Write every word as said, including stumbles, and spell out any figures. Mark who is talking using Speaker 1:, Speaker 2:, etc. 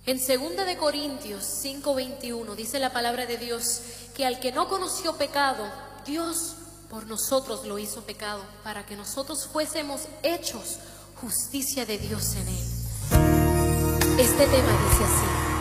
Speaker 1: En segunda de Corintios cinco veintiuno dice la palabra de Dios que al que no conoció pecado, Dios por nosotros lo hizo pecado, para que nosotros fuésemos hechos justicia de Dios en él. Este tema dice así: